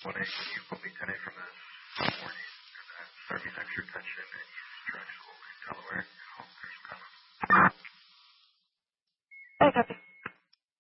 1-8, can you put me 10-8 from this morning, and that serving extra tension in east directional in Delaware, and home 37. Hey, copy.